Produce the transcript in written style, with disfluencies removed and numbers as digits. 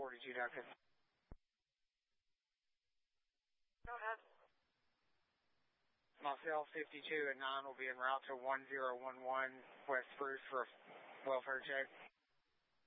42 Duncan. Go ahead. Myself, 52 and 9 will be en route to 1011 West Spruce for welfare check.